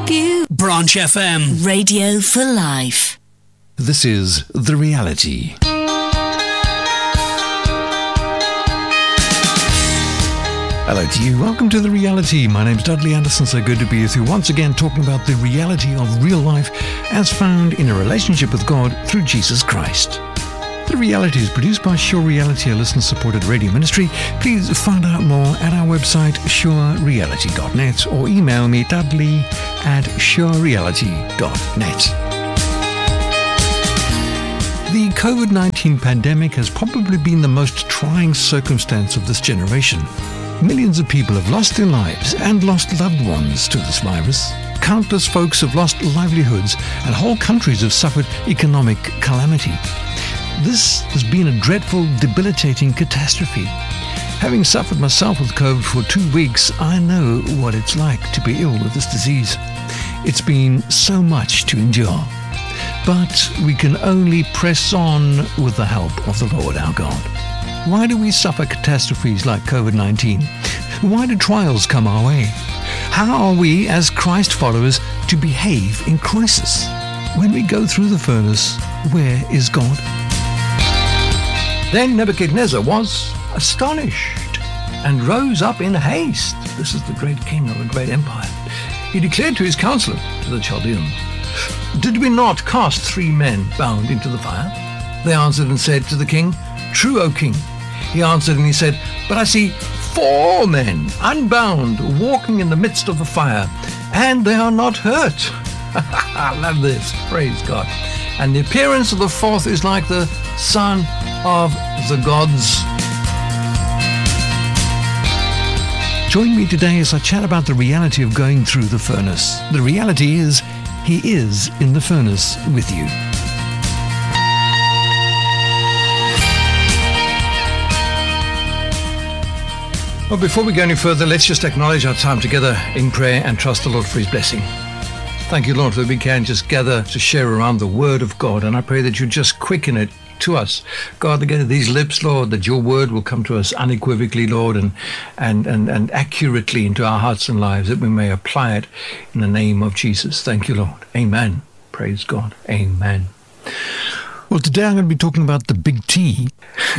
you. Branch FM. Radio for life. This is The Reality. Hello to you. Welcome to The Reality. My name's Dudley Anderson. So good to be with you once again, talking about the reality of real life as found in a relationship with God through Jesus Christ. The Reality is produced by Sure Reality, a listener-supported radio ministry. Please find out more at our website, surereality.net, or email me, dudley@surereality.net. The COVID-19 pandemic has probably been the most trying circumstance of this generation. Millions of people have lost their lives and lost loved ones to this virus. Countless folks have lost livelihoods, and whole countries have suffered economic calamity. This has been a dreadful, debilitating catastrophe. Having suffered myself with COVID for 2 weeks, I know what it's like to be ill with this disease. It's been so much to endure. But we can only press on with the help of the Lord our God. Why do we suffer catastrophes like COVID-19? Why do trials come our way? How are we, as Christ followers, to behave in crisis? When we go through the furnace, where is God? Then Nebuchadnezzar was astonished and rose up in haste. This is the great king of a great empire. He declared to his counselors, to the Chaldeans, "Did we not cast 3 men bound into the fire?" They answered and said to the king, "True, O king." He answered and he said, "But I see 4 men unbound walking in the midst of the fire, and they are not hurt." I love this. Praise God. And the appearance of the 4th is like the son of the gods. Join me today as I chat about the reality of going through the furnace. The reality is, He is in the furnace with you. Well, before we go any further, let's just acknowledge our time together in prayer and trust the Lord for His blessing. Thank you, Lord, that we can just gather to share around the Word of God, and I pray that you just quicken it to us. God, again, these lips, Lord, that your Word will come to us unequivocally, Lord, and accurately into our hearts and lives, that we may apply it in the name of Jesus. Thank you, Lord. Amen. Praise God. Amen. Well, today I'm going to be talking about the big T.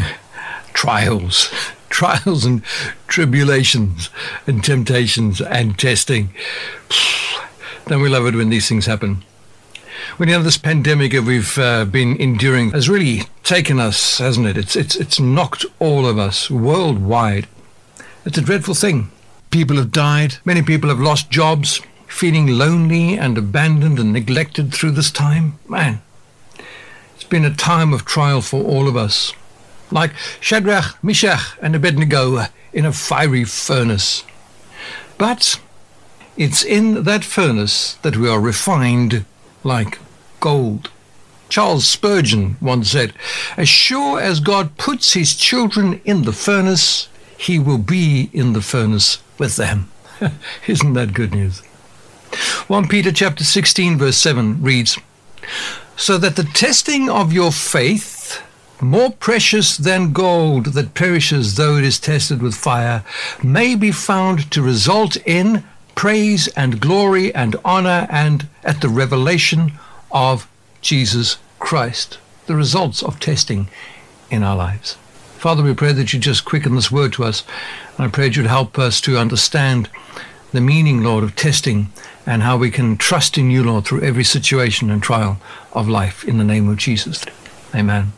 Trials and tribulations and temptations and testing. Don't we love it when these things happen? When this pandemic that we've been enduring has really taken us, hasn't it? It's knocked all of us worldwide. It's a dreadful thing. People have died. Many people have lost jobs, feeling lonely and abandoned and neglected through this time. Man, it's been a time of trial for all of us. Like Shadrach, Meshach, and Abednego in a fiery furnace. But it's in that furnace that we are refined like gold. Charles Spurgeon once said, "As sure as God puts his children in the furnace, he will be in the furnace with them." Isn't that good news? 1 Peter chapter 16 verse 7 reads, "So that the testing of your faith, more precious than gold that perishes though it is tested with fire, may be found to result in praise and glory and honor and at the revelation of Jesus Christ." The results of testing in our lives. Father, we pray that you just quicken this word to us, and I pray that you'd help us to understand the meaning, Lord, of testing and how we can trust in you, Lord, through every situation and trial of life in the name of Jesus. Amen.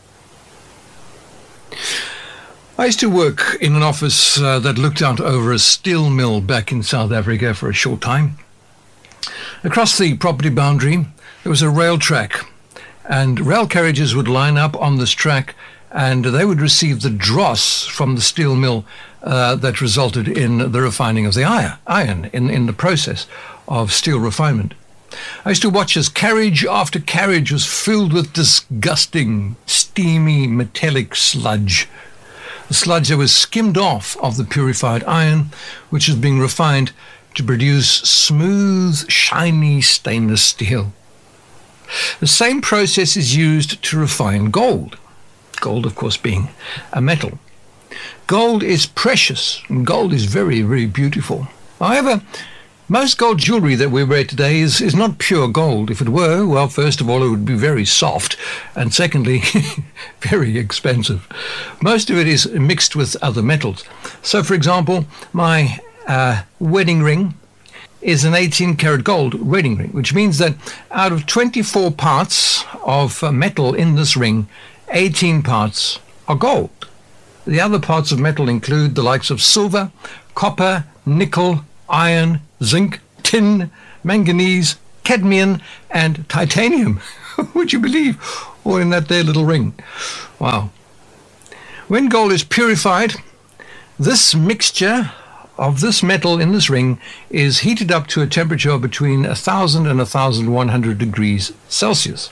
I used to work in an office that looked out over a steel mill back in South Africa for a short time. Across the property boundary, there was a rail track, and rail carriages would line up on this track, and they would receive the dross from the steel mill that resulted in the refining of the iron in the process of steel refinement. I used to watch as carriage after carriage was filled with disgusting, steamy, metallic sludge. The sludge that was skimmed off of the purified iron, which was being refined to produce smooth, shiny stainless steel. The same process is used to refine gold. Gold, of course, being a metal. Gold is precious, and gold is very, very beautiful. However, Most gold jewelry that we wear today is not pure gold. If it were, well, first of all, it would be very soft, and secondly, very expensive. Most of it is mixed with other metals. So, for example, my wedding ring is an 18-karat gold wedding ring, which means that out of 24 parts of metal in this ring, 18 parts are gold. The other parts of metal include the likes of silver, copper, nickel, iron, zinc, tin, manganese, cadmium, and titanium. Would you believe? All in that there little ring. Wow. When gold is purified, this mixture of this metal in this ring is heated up to a temperature of between 1,000 and 1,100 degrees Celsius.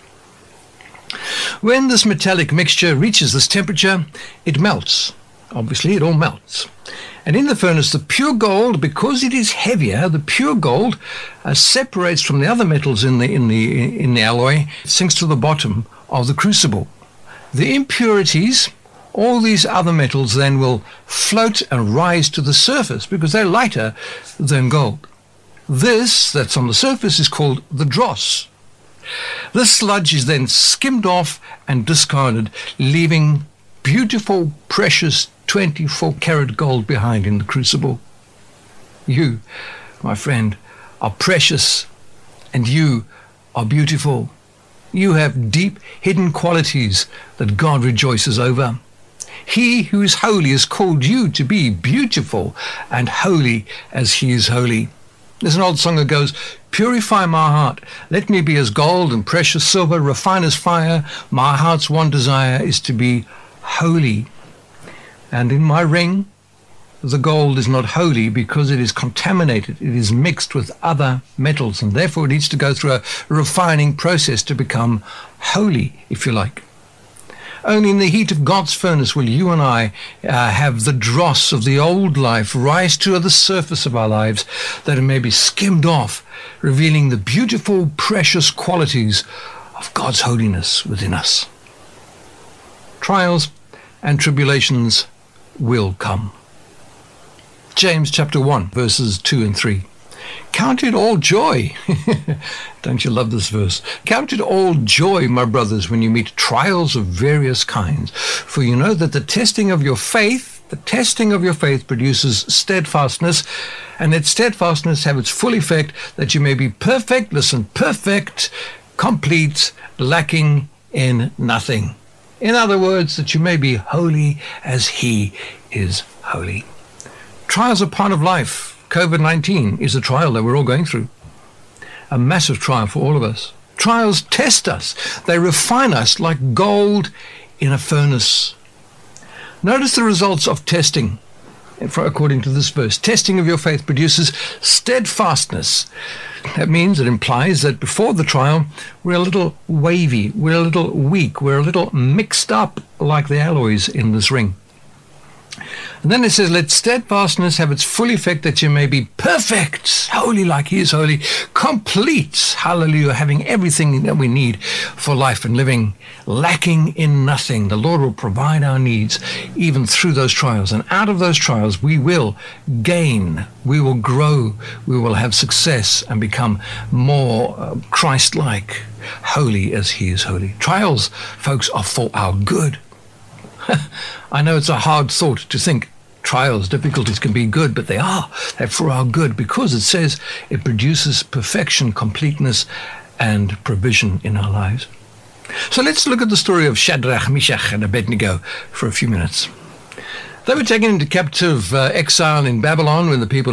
When this metallic mixture reaches this temperature, it melts. Obviously, it all melts. And in the furnace, the pure gold, because it is heavier, the pure gold separates from the other metals in the alloy, sinks to the bottom of the crucible. The impurities, all these other metals, then will float and rise to the surface because they're lighter than gold. This that's on the surface is called the dross. This sludge is then skimmed off and discarded, leaving beautiful, precious 24-karat gold behind in the crucible. You, my friend, are precious, and you are beautiful. You have deep, hidden qualities that God rejoices over. He who is holy has called you to be beautiful and holy as he is holy. There's an old song that goes, "Purify my heart, let me be as gold and precious silver, refine as fire. My heart's one desire is to be holy. And in my ring, the gold is not holy because it is contaminated. It is mixed with other metals, and therefore it needs to go through a refining process to become holy, if you like. Only in the heat of God's furnace will you and I have the dross of the old life rise to the surface of our lives, that it may be skimmed off, revealing the beautiful, precious qualities of God's holiness within us. Trials and tribulations will come. James chapter 1, verses 2 and 3. Count it all joy. Don't you love this verse? Count it all joy, my brothers, when you meet trials of various kinds. For you know that the testing of your faith produces steadfastness, and let steadfastness have its full effect, that you may be perfect, listen, perfect, complete, lacking in nothing. In other words, that you may be holy as he is holy. Trials are part of life. COVID-19 is a trial that we're all going through. A massive trial for all of us. Trials test us. They refine us like gold in a furnace. Notice the results of testing. According to this verse, testing of your faith produces steadfastness. That means, it implies that before the trial, we're a little wavy, we're a little weak, we're a little mixed up like the alloys in this ring. And then it says, let steadfastness have its full effect, that you may be perfect, holy like he is holy, complete, hallelujah, having everything that we need for life and living, lacking in nothing. The Lord will provide our needs even through those trials. And out of those trials, we will gain, we will grow, we will have success and become more Christ-like, holy as he is holy. Trials, folks, are for our good. I know it's a hard thought to think trials, difficulties can be good, but they are. They're for our good, because it says it produces perfection, completeness, and provision in our lives. So let's look at the story of Shadrach, Meshach, and Abednego for a few minutes. They were taken into captive exile in Babylon when the people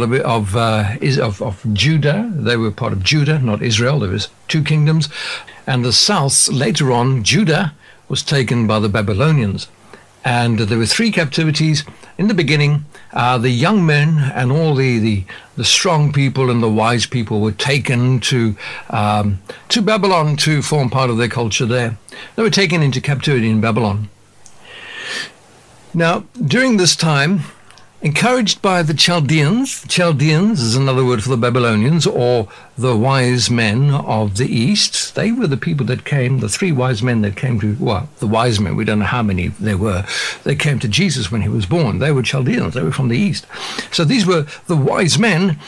of Judah, they were part of Judah, not Israel. There was two kingdoms. And the south, later on, Judah, was taken by the Babylonians. And there were three captivities. In the beginning, the young men and all the strong people and the wise people were taken to Babylon to form part of their culture there. They were taken into captivity in Babylon. Now, during this time, Encouraged by the Chaldeans. Chaldeans is another word for the Babylonians, or the wise men of the East. They were the people that came, the three wise men that came to, well, the wise men, we don't know how many there were. They came to Jesus when he was born. They were Chaldeans. They were from the East. So these were the wise men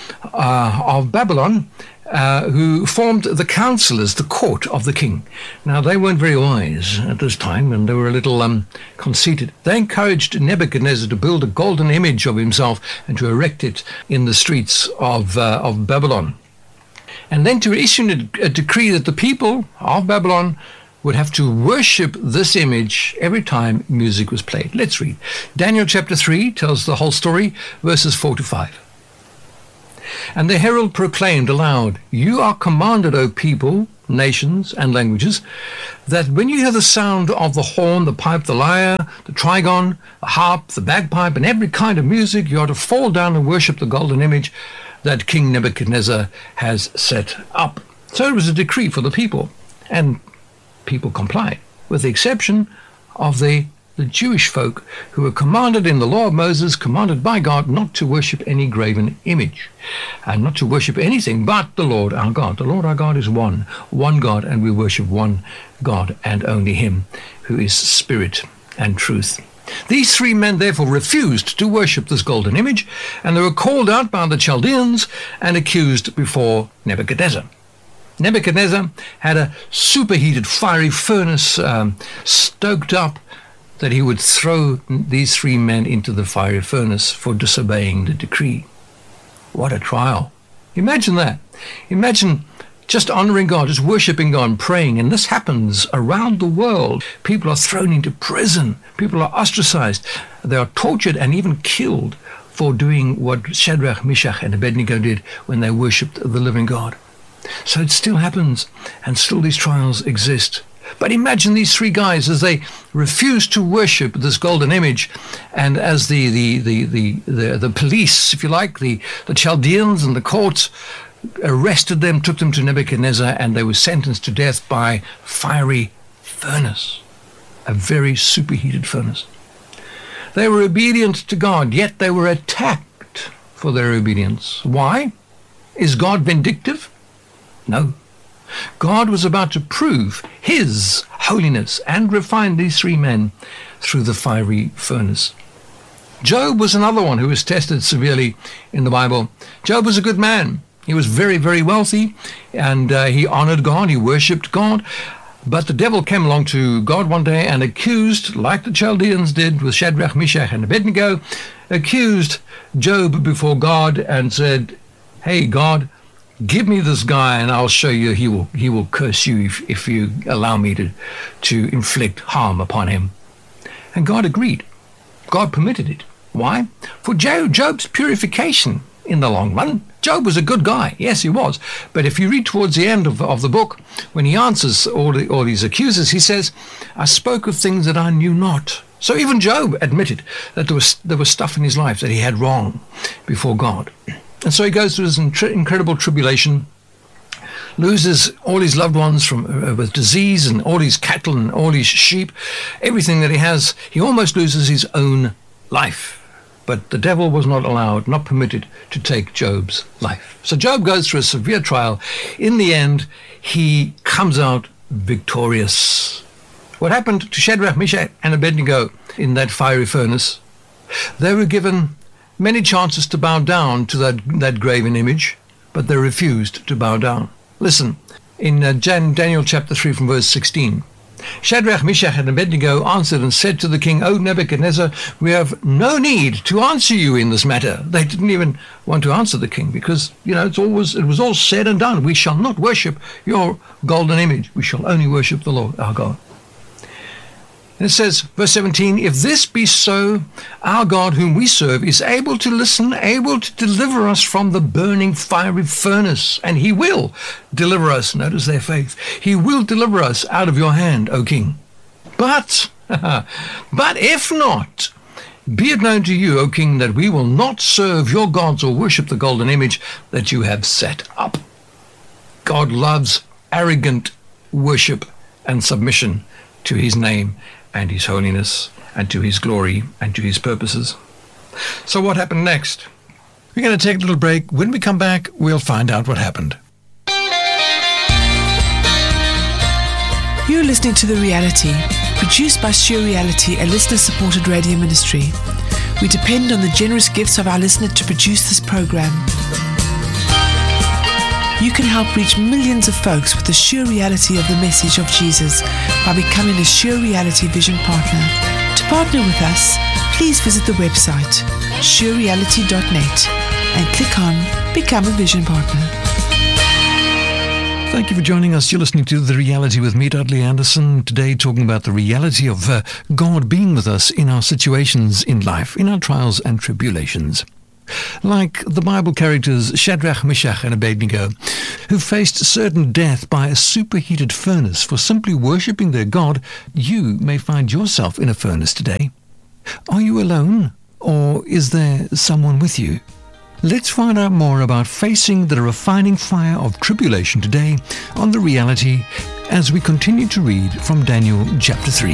of Babylon, who formed the counselors, the court of the king. Now, they weren't very wise at this time, and they were a little conceited. They encouraged Nebuchadnezzar to build a golden image of himself and to erect it in the streets of Babylon. And then to issue a decree that the people of Babylon would have to worship this image every time music was played. Let's read. Daniel chapter 3 tells the whole story, verses 4 to 5. And the herald proclaimed aloud, "You are commanded, O people, nations, and languages, that when you hear the sound of the horn, the pipe, the lyre, the trigon, the harp, the bagpipe, and every kind of music, you are to fall down and worship the golden image that King Nebuchadnezzar has set up." So it was a decree for the people, and people complied, with the exception of the Jewish folk, who were commanded in the law of Moses, commanded by God, not to worship any graven image, and not to worship anything but the Lord our God. The Lord our God is one God, and we worship one God, and only him, who is spirit and truth. These three men therefore refused to worship this golden image, and they were called out by the Chaldeans and accused before Nebuchadnezzar. Nebuchadnezzar had a superheated fiery furnace stoked up, that he would throw these three men into the fiery furnace for disobeying the decree. What a trial. Imagine that. Imagine just honoring God, just worshiping God and praying, and this happens around the world. People are thrown into prison. People are ostracized. They are tortured and even killed for doing what Shadrach, Meshach, and Abednego did when they worshipped the living God. So it still happens, and still these trials exist. But imagine these three guys as they refused to worship this golden image, and as the police, if you like, the Chaldeans and the courts arrested them, took them to Nebuchadnezzar, and they were sentenced to death by fiery furnace, a very superheated furnace. They were obedient to God, yet they were attacked for their obedience. Why? Is God vindictive? No. God was about to prove his holiness and refine these three men through the fiery furnace. Job was another one who was tested severely in the Bible. Job was a good man. He was very, very wealthy, and he honored God, he worshipped God. But the devil came along to God one day and accused, like the Chaldeans did with Shadrach, Meshach, and Abednego, accused Job before God and said, "Hey, God, give me this guy and I'll show you he will curse you if you allow me to inflict harm upon him." And God agreed. God permitted it. Why? For Job's purification in the long run. Job was a good guy. Yes, he was. But if you read towards the end of the book, when he answers all these accusers, he says, "I spoke of things that I knew not." So even Job admitted that there was stuff in his life that he had wrong before God. And so he goes through this incredible tribulation, loses all his loved ones with disease, and all his cattle and all his sheep, everything that he has. He almost loses his own life. But the devil was not permitted to take Job's life. So Job goes through a severe trial. In the end, he comes out victorious. What happened to Shadrach, Meshach, and Abednego in that fiery furnace? They were given many chances to bow down to that graven image, but they refused to bow down. Listen, in Daniel chapter 3 from verse 16. Shadrach, Meshach, and Abednego answered and said to the king, "O Nebuchadnezzar, we have no need to answer you in this matter." They didn't even want to answer the king because, it was all said and done. We shall not worship your golden image. We shall only worship the Lord our God. And it says, verse 17, "If this be so, our God whom we serve is able to listen, able to deliver us from the burning fiery furnace, and he will deliver us." Notice their faith. "He will deliver us out of your hand, O king. But if not, be it known to you, O king, that we will not serve your gods or worship the golden image that you have set up." God loves arrogant worship and submission to his name and his holiness, and to his glory, and to his purposes. So what happened next? We're going to take a little break. When we come back, we'll find out what happened. You're listening to The Reality, produced by Sure Reality, a listener-supported radio ministry. We depend on the generous gifts of our listeners to produce this program. You can help reach millions of folks with the sure reality of the message of Jesus by becoming a Sure Reality Vision Partner. To partner with us, please visit the website surereality.net and click on Become a Vision Partner. Thank you for joining us. You're listening to The Reality with me, Dudley Anderson. Today talking about the reality of God being with us in our situations in life, in our trials and tribulations. Like the Bible characters Shadrach, Meshach and Abednego, who faced certain death by a superheated furnace for simply worshipping their God, you may find yourself in a furnace today. Are you alone, or is there someone with you? Let's find out more about facing the refining fire of tribulation today on The Reality as we continue to read from Daniel chapter 3.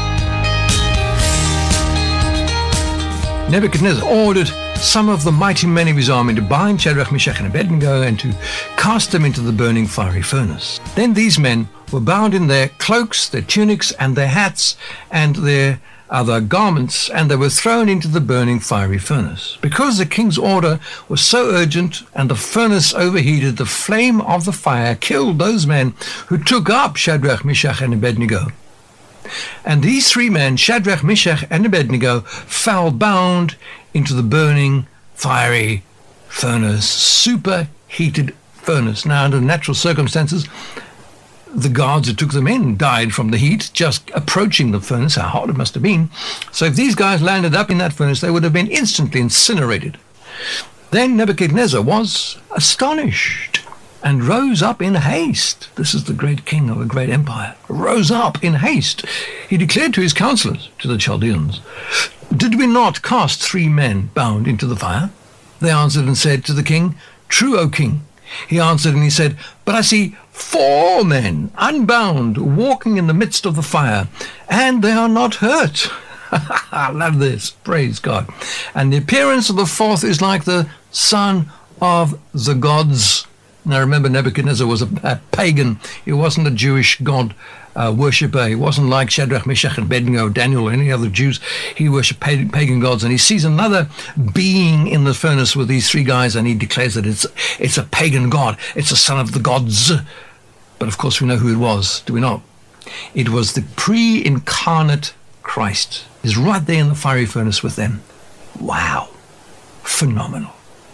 Nebuchadnezzar ordered some of the mighty men of his army to bind Shadrach, Meshach and Abednego and to cast them into the burning fiery furnace. Then these men were bound in their cloaks, their tunics and their hats and their other garments, and they were thrown into the burning fiery furnace. Because the king's order was so urgent and the furnace overheated, the flame of the fire killed those men who took up Shadrach, Meshach and Abednego. And these three men, Shadrach, Meshach and Abednego, fell bound into the burning fiery furnace, superheated furnace. Now, under natural circumstances, the guards who took them in died from the heat just approaching the furnace. How hot it must have been. So if these guys landed up in that furnace, they would have been instantly incinerated. Then Nebuchadnezzar was astonished and rose up in haste. This is the great king of a great empire. Rose up in haste. He declared to his counselors, to the Chaldeans, "Did we not cast 3 men bound into the fire?" They answered and said to the king, "True, O king." He answered and he said, "But I see 4 men unbound walking in the midst of the fire, and they are not hurt." I love this. Praise God. "And the appearance of the 4th is like the son of the gods." Now remember, Nebuchadnezzar was a pagan. He wasn't a Jewish god worshipper. He wasn't like Shadrach, Meshach and Abednego, Daniel, or any other Jews. He worshipped pagan gods, and he sees another being in the furnace with these 3 guys, and he declares that it's a pagan god. It's a son of the gods. But of course we know who it was, do we not? It was the pre-incarnate Christ. He's right there in the fiery furnace with them. Wow. Phenomenal.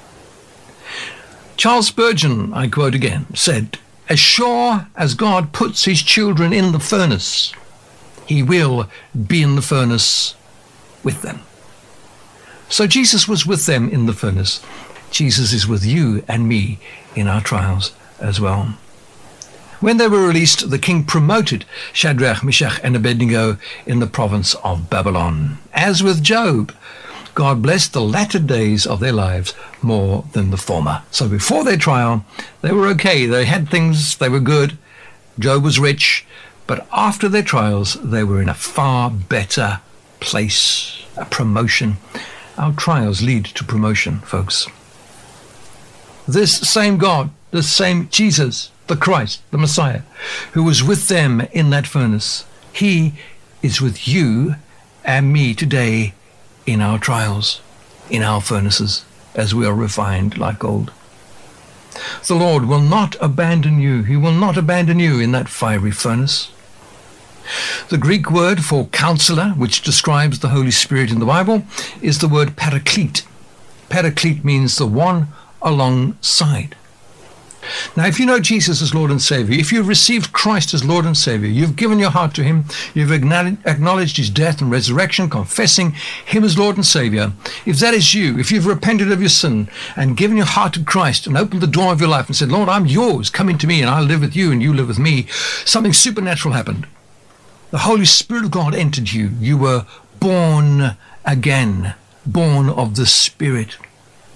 Charles Spurgeon, I quote again, said, "As sure as God puts his children in the furnace, he will be in the furnace with them." So Jesus was with them in the furnace. Jesus is with you and me in our trials as well. When they were released, the king promoted Shadrach, Meshach and Abednego in the province of Babylon. As with Job, God blessed the latter days of their lives more than the former. So before their trial, they were okay. They had things, they were good. Job was rich. But after their trials, they were in a far better place, a promotion. Our trials lead to promotion, folks. This same God, this same Jesus, the Christ, the Messiah, who was with them in that furnace, he is with you and me today in our trials, in our furnaces, as we are refined like gold. The Lord will not abandon you. He will not abandon you in that fiery furnace. The Greek word for counselor, which describes the Holy Spirit in the Bible, is the word paraclete. Paraclete means the one alongside. Now, if you know Jesus as Lord and Savior, if you've received Christ as Lord and Savior, you've given your heart to him, you've acknowledged his death and resurrection, confessing him as Lord and Savior, if that is you, if you've repented of your sin and given your heart to Christ and opened the door of your life and said, "Lord, I'm yours, come into me and I'll live with you and you live with me," something supernatural happened. The Holy Spirit of God entered you. You were born again, born of the Spirit.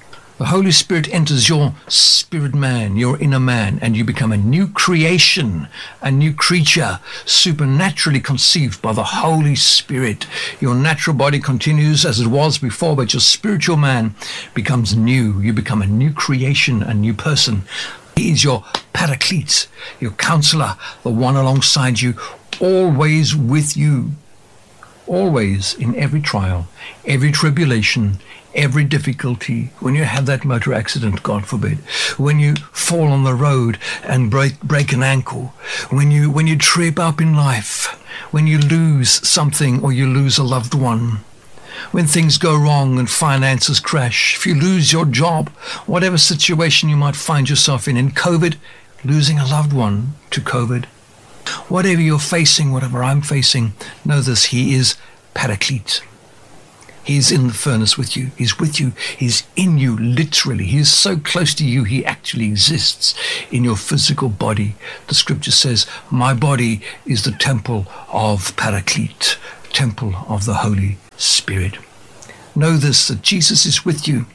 The Holy Spirit enters your spirit man, your inner man, and you become a new creation, a new creature, supernaturally conceived by the Holy Spirit. Your natural body continues as it was before, but your spiritual man becomes new. You become a new creation, a new person. He is your paraclete, your counselor, the one alongside you, always with you, always in every trial, every tribulation, every difficulty. When you have that motor accident, God forbid, when you fall on the road and break an ankle, when you trip up in life, when you lose something or you lose a loved one, when things go wrong and finances crash, if you lose your job, whatever situation you might find yourself in COVID, losing a loved one to COVID, whatever you're facing, whatever I'm facing, know this: He is Paraclete. He's in the furnace with you. He's with you. He's in you, literally. He is so close to you, he actually exists in your physical body. The scripture says, my body is the temple of Paraclete, temple of the Holy Spirit. Know this, that Jesus is with you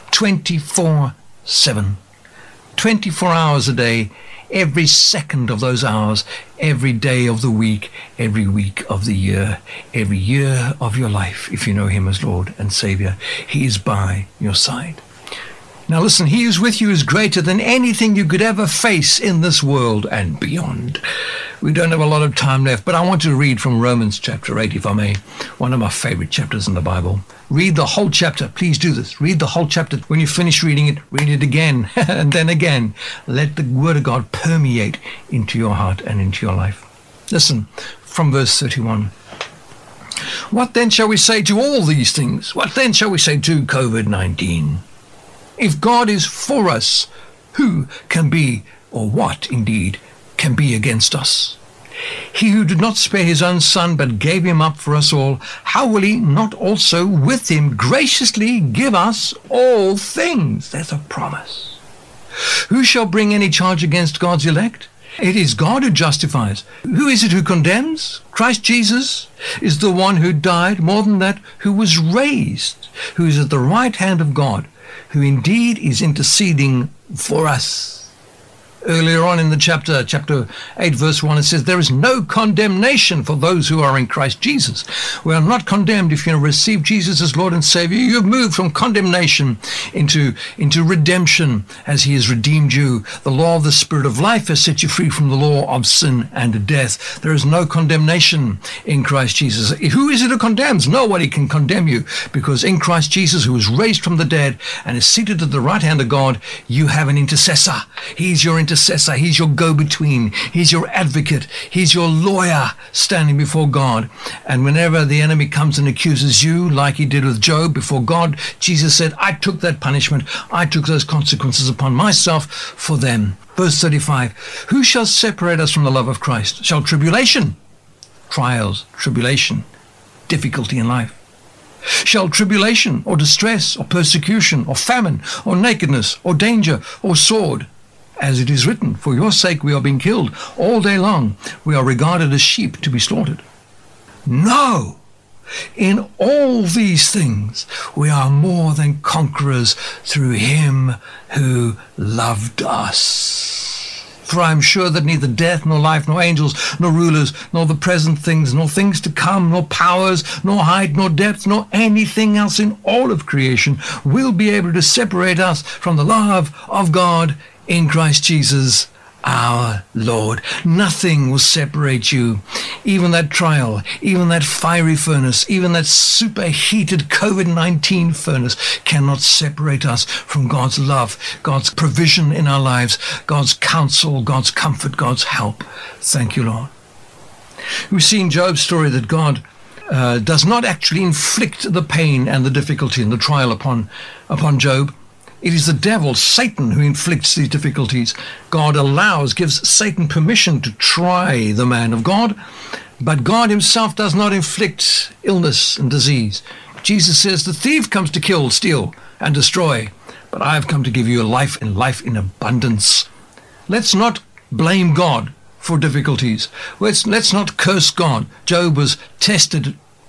24/7, 24 hours a day, every second of those hours, every day of the week, every week of the year, every year of your life. If you know him as Lord and Savior, he is by your side. Now listen, he who's with you is greater than anything you could ever face in this world and beyond. We don't have a lot of time left, but I want to read from Romans chapter 8, if I may, one of my favorite chapters in the Bible. Read the whole chapter. Please do this. Read the whole chapter. When you finish reading it, read it again and then again. Let the word of God permeate into your heart and into your life. Listen, from verse 31. What then shall we say to all these things? What then shall we say to COVID-19? If God is for us, who can be, or what indeed can be against us? He who did not spare his own son, but gave him up for us all, how will he not also with him graciously give us all things? There's a promise. Who shall bring any charge against God's elect? It is God who justifies. Who is it who condemns? Christ Jesus is the one who died, more than that, who was raised, who is at the right hand of God, who indeed is interceding for us. Earlier on in the chapter 8, verse 1, it says, there is no condemnation for those who are in Christ Jesus. We are not condemned if you receive Jesus as Lord and Savior. You have moved from condemnation into redemption as he has redeemed you. The law of the Spirit of life has set you free from the law of sin and death. There is no condemnation in Christ Jesus. Who is it who condemns? Nobody can condemn you, because in Christ Jesus, who was raised from the dead and is seated at the right hand of God, you have an intercessor. He's your intercessor. He's your go-between. He's your advocate. He's your lawyer standing before God. And whenever the enemy comes and accuses you, like he did with Job before God, Jesus said, I took that punishment. I took those consequences upon myself for them. Verse 35, who shall separate us from the love of Christ? Shall tribulation, trials, tribulation, difficulty in life? Shall tribulation or distress or persecution or famine or nakedness or danger or sword? As it is written, for your sake we are being killed all day long. We are regarded as sheep to be slaughtered. No, in all these things we are more than conquerors through him who loved us. For I am sure that neither death, nor life, nor angels, nor rulers, nor the present things, nor things to come, nor powers, nor height, nor depth, nor anything else in all of creation will be able to separate us from the love of God in Christ Jesus our Lord. Nothing will separate you. Even that trial, even that fiery furnace, even that superheated COVID-19 furnace cannot separate us from God's love, God's provision in our lives, God's counsel, God's comfort, God's help. Thank you, Lord. We see in Job's story that God does not actually inflict the pain and the difficulty and the trial upon Job. It is the devil, Satan, who inflicts these difficulties. God gives Satan permission to try the man of God, but God himself does not inflict illness and disease. Jesus says, the thief comes to kill, steal, and destroy, but I have come to give you a life and life in abundance. Let's not blame God for difficulties. Let's not curse God. Job was tested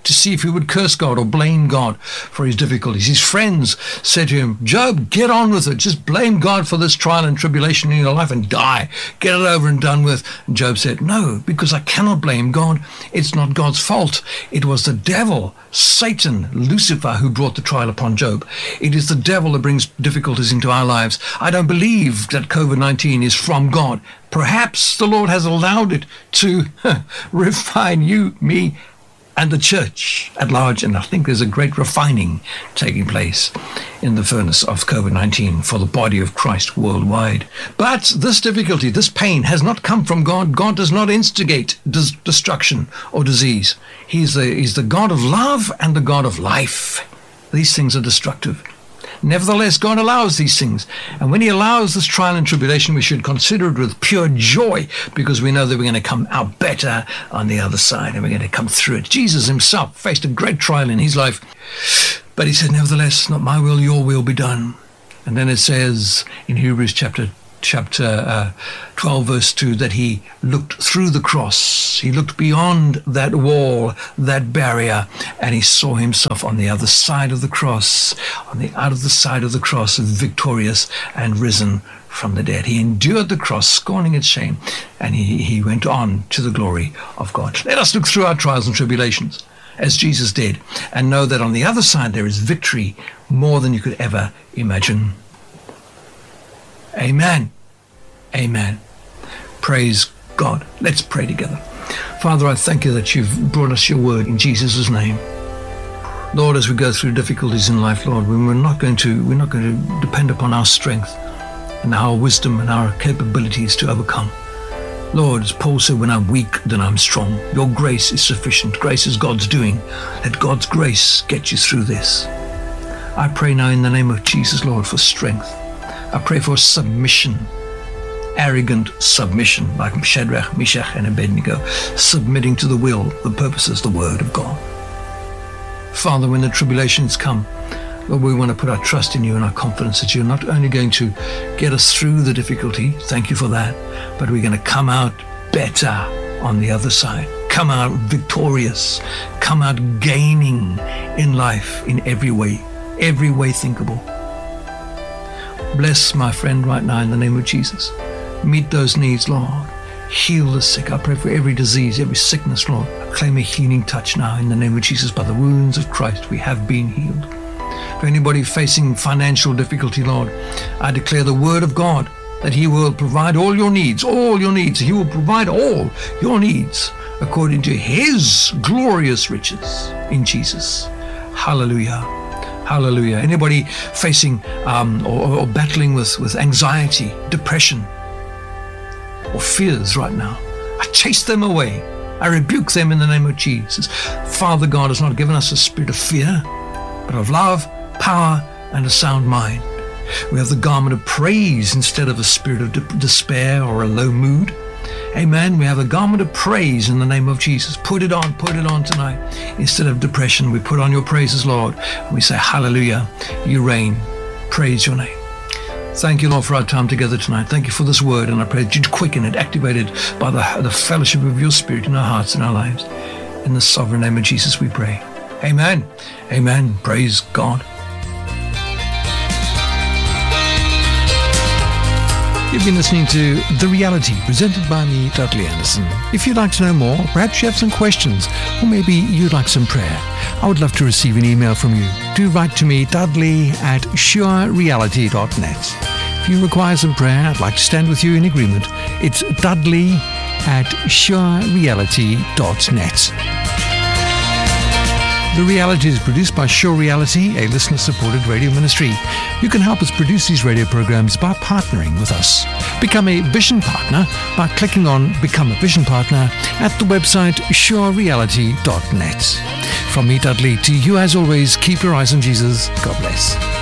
to see if he would curse God or blame God for his difficulties. His friends said to him, Job, get on with it. Just blame God for this trial and tribulation in your life and die. Get it over and done with. And Job said, no, because I cannot blame God. It's not God's fault. It was the devil, Satan, Lucifer, who brought the trial upon Job. It is the devil that brings difficulties into our lives. I don't believe that COVID-19 is from God. Perhaps the Lord has allowed it to refine you, me, and the church at large, and I think there's a great refining taking place in the furnace of COVID-19 for the body of Christ worldwide. But this difficulty, this pain has not come from God. God does not instigate destruction or disease. He's the God of love and the God of life. These things are destructive. Nevertheless, God allows these things. And when he allows this trial and tribulation, we should consider it with pure joy, because we know that we're going to come out better on the other side, and we're going to come through it. Jesus himself faced a great trial in his life, but he said, nevertheless, not my will, your will be done. And then it says in Hebrews chapter 12, verse 2, that he looked through the cross. He looked beyond that wall, that barrier, and he saw himself on the other side of the cross, on the other side of the cross, victorious and risen from the dead. He endured the cross, scorning its shame, and he went on to the glory of God. Let us look through our trials and tribulations as Jesus did, and know that on the other side there is victory more than you could ever imagine. Amen. Amen. Praise God. Let's pray together. Father, I thank you that you've brought us your word in Jesus' name. Lord, as we go through difficulties in life, Lord, we're not going to depend upon our strength and our wisdom and our capabilities to overcome. Lord, as Paul said, when I'm weak, then I'm strong. Your grace is sufficient. Grace is God's doing. Let God's grace get you through this. I pray now in the name of Jesus, Lord, for strength. I pray for submission, arrogant submission, like Shadrach, Meshach, and Abednego, submitting to the will, the purposes, the word of God. Father, when the tribulations come, Lord, we want to put our trust in you and our confidence that you're not only going to get us through the difficulty, thank you for that, but we're going to come out better on the other side, come out victorious, come out gaining in life in every way thinkable. Bless my friend right now in the name of Jesus. Meet those needs, Lord. Heal the sick. I pray for every disease, every sickness, Lord. I claim a healing touch now in the name of Jesus. By the wounds of Christ, we have been healed. For anybody facing financial difficulty, Lord, I declare the word of God that he will provide all your needs, all your needs. He will provide all your needs according to his glorious riches in Jesus. Hallelujah. Hallelujah. Anybody facing or battling with anxiety, depression, or fears right now, I chase them away. I rebuke them in the name of Jesus. Father God has not given us a spirit of fear, but of love, power, and a sound mind. We have the garment of praise instead of a spirit of despair or a low mood. Amen. We have a garment of praise in the name of Jesus. Put it on tonight. Instead of depression, we put on your praises, Lord. And we say, hallelujah, you reign. Praise your name. Thank you, Lord, for our time together tonight. Thank you for this word, and I pray that you'd quicken it, activate it by the fellowship of your Spirit in our hearts and our lives. In the sovereign name of Jesus we pray. Amen. Amen. Praise God. You've been listening to The Reality, presented by me, Dudley Anderson. If you'd like to know more, perhaps you have some questions, or maybe you'd like some prayer, I would love to receive an email from you. Do write to me, dudley@surereality.net. If you require some prayer, I'd like to stand with you in agreement. It's dudley@surereality.net. The Reality is produced by Sure Reality, a listener-supported radio ministry. You can help us produce these radio programs by partnering with us. Become a Vision Partner by clicking on Become a Vision Partner at the website surereality.net. From me, Dudley, to you as always, keep your eyes on Jesus. God bless.